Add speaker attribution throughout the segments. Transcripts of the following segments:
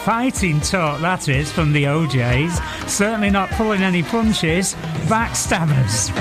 Speaker 1: fighting talk, that is, from the OJs. Certainly not pulling any punches. Backstabbers.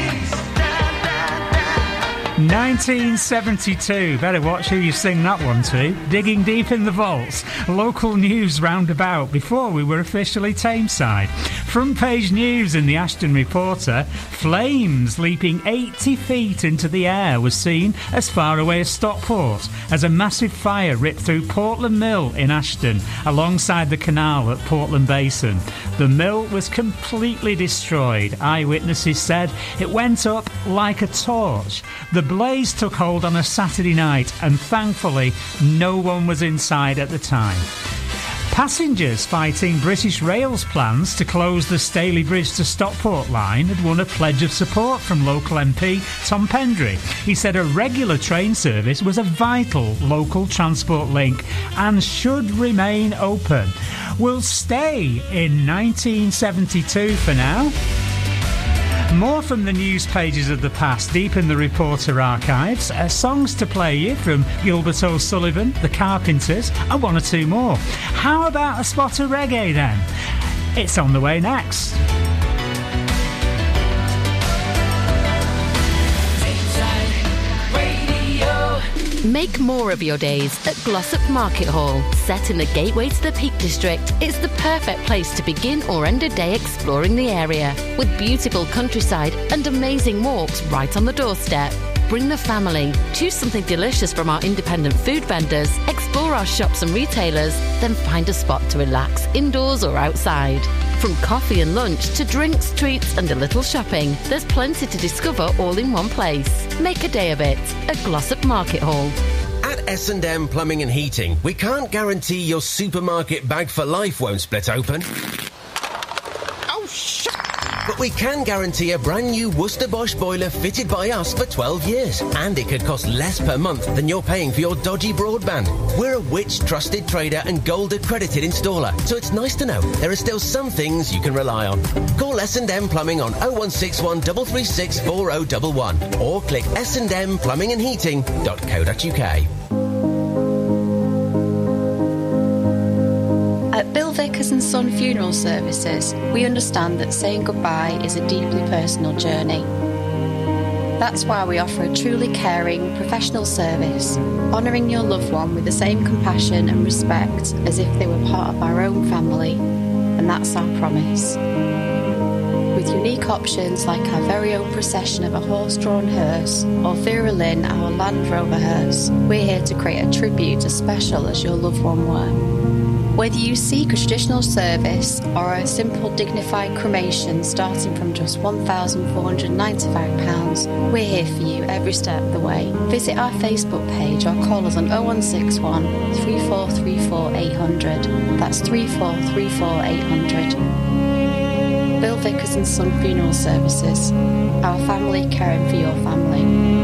Speaker 1: 1972, better watch who you sing that one to. Digging deep in the vaults, local news roundabout before we were officially Tameside. Front page news in the Ashton Reporter, flames leaping 80 feet into the air was seen as far away as Stockport as a massive fire ripped through Portland Mill in Ashton alongside the canal at Portland Basin. The mill was completely destroyed. Eyewitnesses said it went up like a torch. The blaze took hold on a Saturday night and thankfully no one was inside at the time. Passengers fighting British Rail's plans to close the Staley Bridge to Stockport line had won a pledge of support from local MP Tom Pendry. He said a regular train service was a vital local transport link and should remain open. We'll stay in 1972 for now. More from the news pages of the past, deep in the Reporter archives. Songs to play you from Gilbert O'Sullivan, The Carpenters, and one or two more. How about a spot of reggae then? It's on the way next.
Speaker 2: Make more of your days at Glossop Market Hall. Set in the gateway to the Peak District, it's the perfect place to begin or end a day exploring the area. With beautiful countryside and amazing walks right on the doorstep. Bring the family, choose something delicious from our independent food vendors, explore our shops and retailers, then find a spot to relax indoors or outside. From coffee and lunch to drinks, treats and a little shopping, there's plenty to discover all in one place. Make a day of it at Glossop Market Hall.
Speaker 3: At S&M Plumbing and Heating, we can't guarantee your supermarket bag for life won't split open. Oh, shit! But we can guarantee a brand new Worcester Bosch boiler fitted by us for 12 years. And it could cost less per month than you're paying for your dodgy broadband. We're a Which trusted trader and gold accredited installer, so it's nice to know there are still some things you can rely on. Call S&M Plumbing on 0161 336 4011 or click sndmplumbingandheating.co.uk.
Speaker 4: At Bill Vickers and Son Funeral Services, we understand that saying goodbye is a deeply personal journey. That's why we offer a truly caring, professional service, honouring your loved one with the same compassion and respect as if they were part of our own family, and that's our promise. With unique options like our very own procession of a horse-drawn hearse or Vera Lynn, our Land Rover hearse, we're here to create a tribute as special as your loved one were. Whether you seek a traditional service or a simple dignified cremation starting from just £1,495, we're here for you every step of the way. Visit our Facebook page or call us on 0161 3434 800. That's 3434 800. Bill Vickers and Son Funeral Services. Our family caring for your family.